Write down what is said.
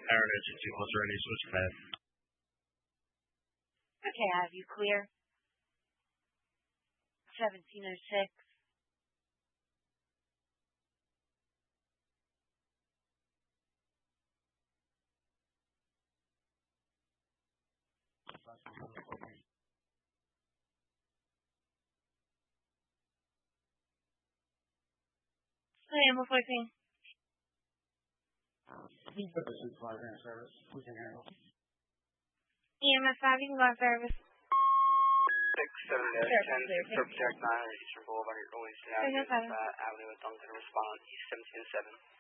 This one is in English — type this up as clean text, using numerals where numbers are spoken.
Aaron Agency, was there any switchpad? Okay, I have you clear. 1706. Hey, I'm 14. Please put the supervisor in service. Who can handle? EMS 5, you can go on service. 6-7-10, Protect 9, Eastern Boulevard, Eastern Avenue, Avenue with Duncan, respond, East 1707.